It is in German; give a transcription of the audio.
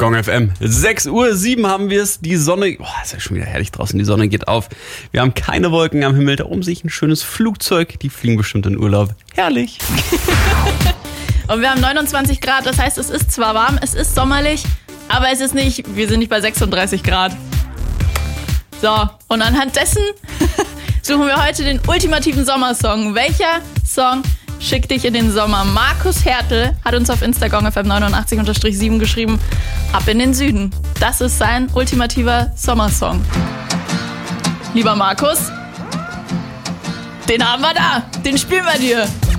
Gong FM. 6:07 Uhr haben wir es. Die Sonne, ist ja schon wieder herrlich draußen. Die Sonne geht auf. Wir haben keine Wolken am Himmel. Da oben sehe ich ein schönes Flugzeug. Die fliegen bestimmt in Urlaub. Herrlich. Und wir haben 29 Grad. Das heißt, es ist zwar warm, es ist sommerlich, aber es ist nicht, wir sind nicht bei 36 Grad. So, und anhand dessen suchen wir heute den ultimativen Sommersong. Welcher Song schickt dich in den Sommer? Markus Hertel hat uns auf Instagram FM 89_7 geschrieben, ab in den Süden. Das ist sein ultimativer Sommersong. Lieber Markus, den haben wir da, den spielen wir dir.